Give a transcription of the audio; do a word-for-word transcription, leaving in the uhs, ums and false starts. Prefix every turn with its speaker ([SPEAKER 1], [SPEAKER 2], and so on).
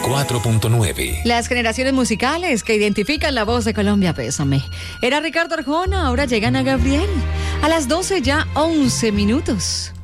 [SPEAKER 1] cuatro punto nueve.
[SPEAKER 2] Las generaciones musicales que identifican la voz de Colombia, pésame. Era Ricardo Arjona, ahora llegan a Gabriel. A las doce ya once minutos.